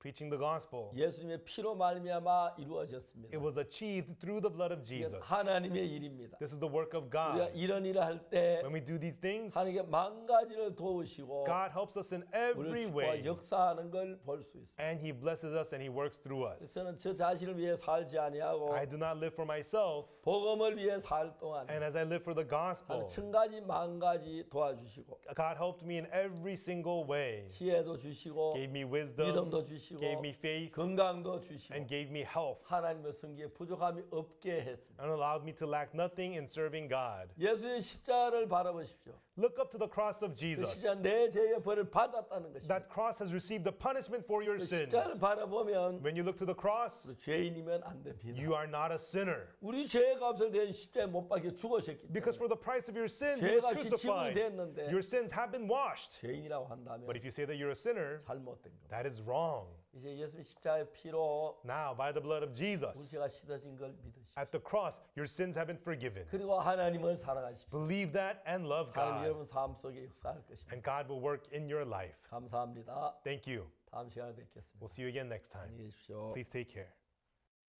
preaching the gospel. 예수님의 피로 말미암아 이루어졌습니다. It was achieved through the blood of 이게 Jesus. 하나님의 일입니다. This is the work of 우리가 God. 이런 일을 할 때 When we do these things, 하나님께 만가지를 도우시고 God helps us in 우리를 every 축복하 way. 역사하는 걸 볼 수 있습니다. And He blesses us and He works through us. 저는 저 자신을 위해 살지 아니하고 I do not live for myself. 복음을 위해 살 동안 And as I live for the gospel, 천 가지 만 가지 도와주시고 God helped me in every single way. 지혜도 주시고 Gave me wisdom, 믿음도 주시고 gave me faith, 건강도 주시고 and gave me health. 하나님의 성기에 부족함이 없게 했습니다. And allowed me to lack nothing in serving God. 예수의 십자가를 바라보십시오. Look up to the cross of 그 Jesus. 십자가 내 죄의 벌을 받았다는 것입니다. That cross has received the punishment for your 그 sins. 십자가를 바라보면 When you look to the cross, 우리 죄인이면 안 됩니다. you are not a sinner. 우리 죄의 값을 낸 십자가에 못 박혀 죽으셨기 Because 때문에 for the price of your sins, you 죄가 was crucified. 됐는데 Your sins have been washed. 죄인이라고 한다면 But if you say that you're a sinner, 잘못된 겁니다. that is wrong. 이제 예수님 십자가의 피로 Now, by the blood of 우리 Jesus, 죄가 씻어진 걸 믿으십시오. at the cross, your sins have been forgiven. 그리고 하나님을 사랑하십시오. Believe that and love 하나님 God. 여러분 삶 속에 역사할 것입니다. And God will work in your life. 감사합니다. Thank you. 다음 시간에 뵙겠습니다. We'll see you again next time. 안녕히 계십시오. Please take care.